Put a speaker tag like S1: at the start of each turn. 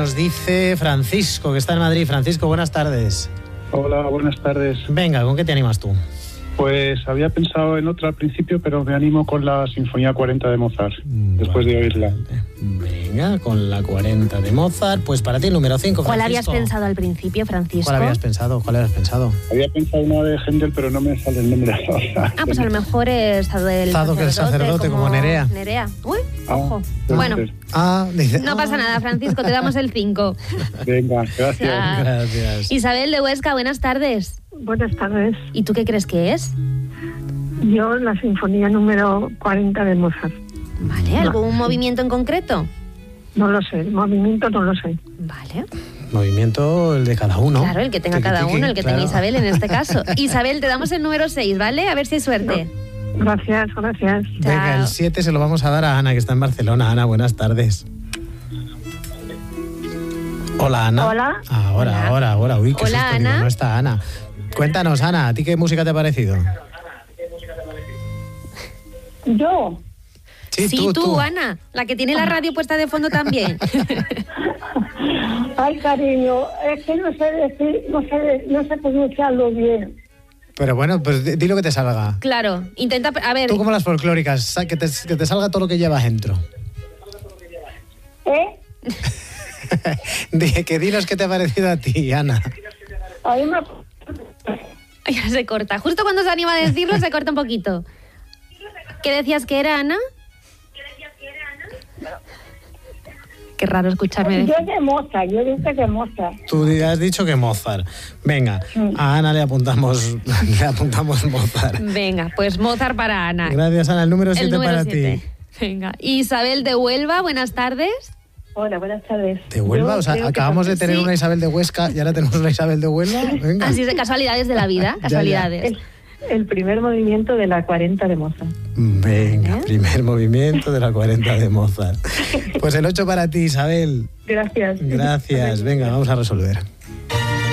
S1: nos dice Francisco, que está en Madrid. Francisco, buenas tardes.
S2: Hola, buenas tardes.
S1: Venga, ¿con qué te animas tú?
S2: Pues había pensado en otra al principio, pero me animo con la Sinfonía 40 de Mozart, después de oírla.
S1: Venga, con la 40 de Mozart. Pues para ti el número 5, Francisco.
S3: ¿Cuál habías pensado al principio, Francisco?
S1: ¿Cuál habías pensado?
S2: Había pensado una de Händel, pero no me sale el nombre ahora.
S3: Pues a lo mejor es Zado del
S1: Zado, que el sacerdote, como Nerea.
S3: Uy, ojo. Bueno,
S1: dice,
S3: no pasa nada, Francisco, te damos el 5.
S2: Venga, gracias.
S1: Gracias.
S3: Isabel de Huesca, buenas tardes.
S4: Buenas tardes.
S3: ¿Y tú qué crees que es?
S4: Yo, la Sinfonía número 40 de Mozart.
S3: Vale, ¿algún movimiento en concreto?
S4: No lo sé, el movimiento no lo sé.
S3: Vale.
S1: Movimiento el de cada uno.
S3: Claro, el que tenga cada uno, el que tenga Isabel en este caso. Isabel, te damos el número 6, ¿vale? A ver si hay suerte.
S4: Gracias.
S1: Venga, el 7 se lo vamos a dar a Ana, que está en Barcelona. Ana, buenas tardes. Hola, Ana.
S4: Hola.
S1: Ahora. Uy, qué
S3: Hola,
S1: susto,
S3: Ana.
S1: digo, no está Ana. Cuéntanos, Ana, ¿a ti qué música te ha parecido?
S4: ¿Yo?
S3: Sí, tú, Ana, la que tiene la radio puesta de fondo también.
S4: Ay, cariño, es que no sé decir, no sé pronunciarlo bien.
S1: Pero bueno, pues di lo que te salga.
S3: Claro, intenta, a ver.
S1: Tú como las folclóricas, que te salga todo lo que llevas dentro. Que dinos qué te ha parecido a ti, Ana.
S4: A mí me...
S3: Ya se corta. Justo cuando se anima a decirlo, se corta un poquito. ¿Qué decías que era, Ana? Qué raro escucharme.
S4: Yo de Mozart, yo dije que Mozart.
S1: Tú has dicho que Mozart. Venga, a Ana le apuntamos Mozart.
S3: Venga, pues Mozart para Ana.
S1: Gracias, Ana. El número 7 para
S3: 7.
S1: ti.
S3: Venga. Isabel de Huelva, buenas tardes.
S4: Hola, buenas tardes.
S1: ¿De Huelva? O sea, acabamos de tener una Isabel de Huesca y ahora tenemos una Isabel de Huelva. Venga.
S3: Así es de casualidades de la vida, casualidades.
S4: El primer movimiento de la 40 de Mozart.
S1: Venga, primer movimiento de la 40 de Mozart. Pues el 8 para ti, Isabel.
S4: Gracias.
S1: Gracias. Venga, vamos a resolver.